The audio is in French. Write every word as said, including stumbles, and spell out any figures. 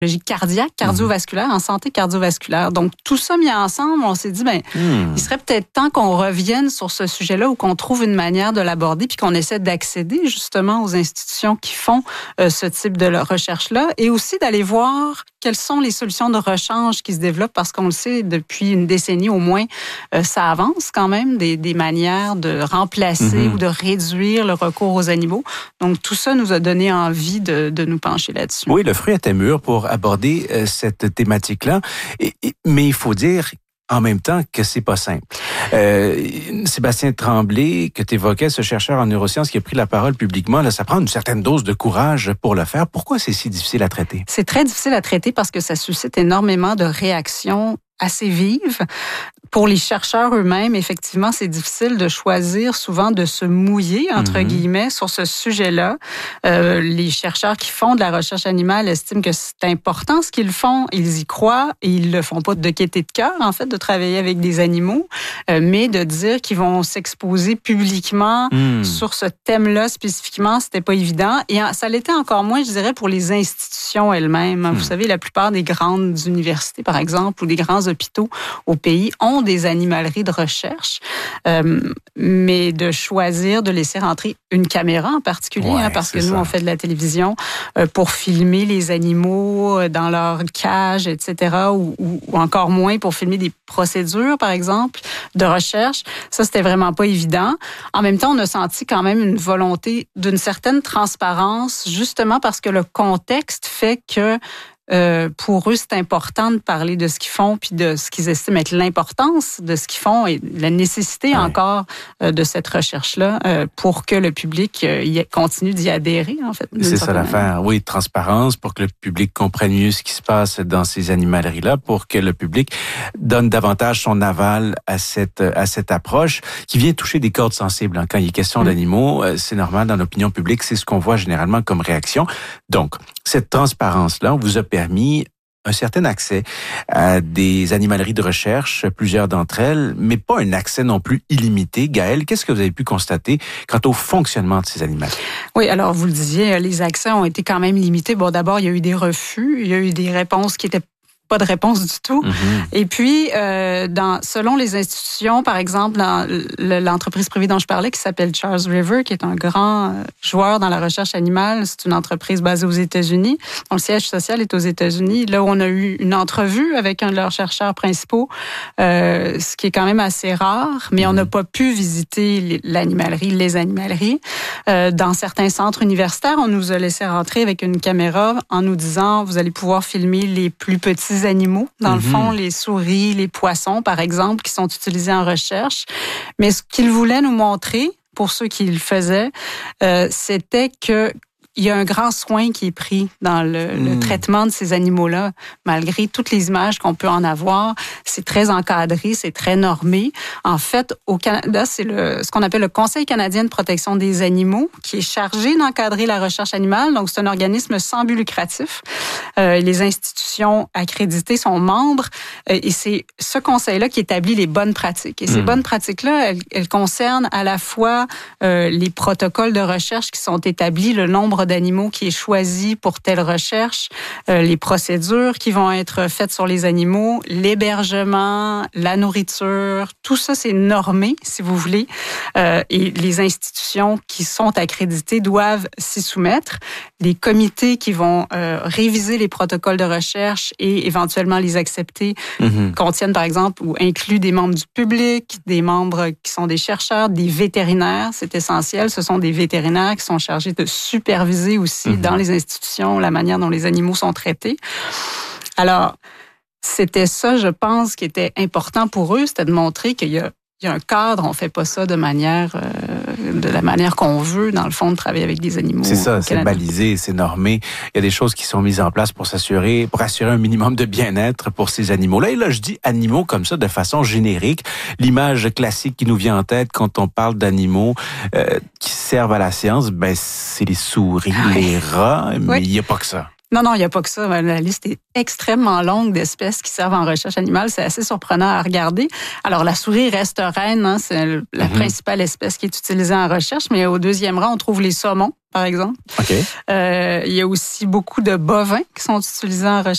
cardiaque, cardiovasculaire, en santé cardiovasculaire. Donc, tout ça mis ensemble, on s'est dit, ben, mmh. il serait peut-être temps qu'on revienne sur ce sujet-là ou qu'on trouve une manière de l'aborder puis qu'on essaie d'accéder justement aux institutions qui font euh, ce type de recherche-là et aussi d'aller voir quelles sont les solutions de rechange qui se développent parce qu'on le sait, depuis une décennie au moins, euh, ça avance quand même, des, des manières de remplacer mmh. ou de réduire le recours aux animaux. Donc, tout ça nous a donné envie de, de nous pencher là-dessus. Oui, le fruit était mûr pour aborder euh, cette thématique-là. Et, et, mais il faut dire en même temps que c'est pas simple. Euh, Sébastien Tremblay, que tu évoquais, ce chercheur en neurosciences qui a pris la parole publiquement, là, ça prend une certaine dose de courage pour le faire. Pourquoi c'est si difficile à traiter? C'est très difficile à traiter parce que ça suscite énormément de réactions assez vives. Pour les chercheurs eux-mêmes, effectivement, c'est difficile de choisir souvent de se mouiller, entre mm-hmm. guillemets, sur ce sujet-là. Euh, les chercheurs qui font de la recherche animale estiment que c'est important ce qu'ils font. Ils y croient et ils le font pas de gaieté de cœur, en fait, de travailler avec des animaux, euh, mais de dire qu'ils vont s'exposer publiquement mm. sur ce thème-là spécifiquement, c'était pas évident. Et ça l'était encore moins, je dirais, pour les institutions elles-mêmes. Mm. Vous savez, la plupart des grandes universités, par exemple, ou des grands hôpitaux au pays ont des animaleries de recherche, euh, mais de choisir de laisser rentrer une caméra en particulier, ouais, hein, parce que nous, ça. on fait de la télévision euh, pour filmer les animaux dans leur cage, et cetera, ou, ou, ou encore moins pour filmer des procédures, par exemple, de recherche. Ça, c'était vraiment pas évident. En même temps, on a senti quand même une volonté d'une certaine transparence, justement parce que le contexte fait que Euh, pour eux, c'est important de parler de ce qu'ils font puis de ce qu'ils estiment être l'importance de ce qu'ils font et la nécessité ouais. encore euh, de cette recherche-là euh, pour que le public euh, y continue d'y adhérer, en fait. C'est ça l'affaire. Oui, transparence pour que le public comprenne mieux ce qui se passe dans ces animaleries-là, pour que le public donne davantage son aval à cette, à cette approche qui vient toucher des cordes sensibles. Hein. Quand il est question mmh. d'animaux, euh, c'est normal dans l'opinion publique, c'est ce qu'on voit généralement comme réaction. Donc, cette transparence-là, on vous a permis un certain accès à des animaleries de recherche, plusieurs d'entre elles, mais pas un accès non plus illimité. Gaëlle, qu'est-ce que vous avez pu constater quant au fonctionnement de ces animaux? Oui, alors vous le disiez, les accès ont été quand même limités. Bon, d'abord, il y a eu des refus, il y a eu des réponses qui étaient pas de réponse du tout. Mm-hmm. Et puis, euh, dans, selon les institutions, par exemple, dans l'entreprise privée dont je parlais, qui s'appelle Charles River, qui est un grand joueur dans la recherche animale, c'est une entreprise basée aux États-Unis, dont le siège social est aux États-Unis. Là où on a eu une entrevue avec un de leurs chercheurs principaux, euh, ce qui est quand même assez rare, mais mm-hmm. on n'a pas pu visiter l'animalerie, les animaleries. Euh, dans certains centres universitaires, on nous a laissé rentrer avec une caméra en nous disant, vous allez pouvoir filmer les plus petits animaux, dans mm-hmm. le fond, les souris, les poissons, par exemple, qui sont utilisés en recherche. Mais ce qu'ils voulaient nous montrer, pour ceux qui le faisaient, euh, c'était que il y a un grand soin qui est pris dans le, mmh. le traitement de ces animaux-là, malgré toutes les images qu'on peut en avoir. C'est très encadré, c'est très normé. En fait, au Canada, c'est le, ce qu'on appelle le Conseil canadien de protection des animaux qui est chargé d'encadrer la recherche animale. Donc, c'est un organisme sans but lucratif. Euh, les institutions accréditées sont membres euh, et c'est ce conseil-là qui établit les bonnes pratiques. Et ces mmh. bonnes pratiques-là, elles, elles concernent à la fois euh, les protocoles de recherche qui sont établis, le nombre d'animaux qui est choisi pour telle recherche, euh, les procédures qui vont être faites sur les animaux, l'hébergement, la nourriture, tout ça c'est normé, si vous voulez, euh, et les institutions qui sont accréditées doivent s'y soumettre. Les comités qui vont euh, réviser les protocoles de recherche et éventuellement les accepter mm-hmm. contiennent par exemple ou incluent des membres du public, des membres qui sont des chercheurs, des vétérinaires, c'est essentiel, ce sont des vétérinaires qui sont chargés de superviser aussi mmh. dans les institutions la manière dont les animaux sont traités. Alors, c'était ça, je pense, qui était important pour eux, c'était de montrer qu'il y a, il y a un cadre, on fait pas ça de manière, euh, de la manière qu'on veut, dans le fond, de travailler avec des animaux. C'est ça, c'est balisé, c'est normé. Il y a des choses qui sont mises en place pour s'assurer, pour assurer un minimum de bien-être pour ces animaux-là. Et là, je dis animaux comme ça de façon générique. L'image classique qui nous vient en tête quand on parle d'animaux euh, qui servent à la science, ben c'est les souris, oui. les rats, mais oui. il n'y a pas que ça. Non, non, il n'y a pas que ça. La liste est extrêmement longue d'espèces qui servent en recherche animale. C'est assez surprenant à regarder. Alors, la souris reste reine, hein, c'est la mm-hmm. principale espèce qui est utilisée en recherche, mais au deuxième rang, on trouve les saumons, par exemple. Okay. Euh, il y a aussi beaucoup de bovins qui sont utilisés en recherche.